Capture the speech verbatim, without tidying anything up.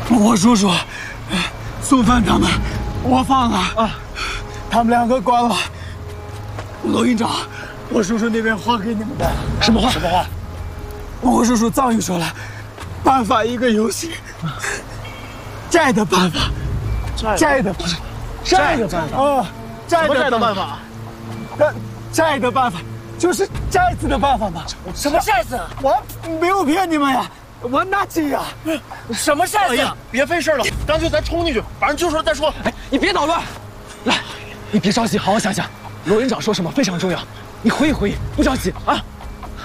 我叔叔、宋帆他们，我放了啊，他们两个关了。罗营长，我叔叔那边话给你们的。 什么话？什么话？ 我叔叔早就说了，办法一个游戏，债的办法，债的办法， 债的办法啊，债的办法， 债债的办法，就是寨子的办法嘛。 什么寨子？ 我没有骗你们呀。 我拿金呀！ 什么寨子？ 哎呀，别费事了，干脆咱冲进去，反正就说再说。 哎，你别捣乱，来，你别着急，好好想想。罗营长说什么非常重要，你回忆回忆，不着急啊。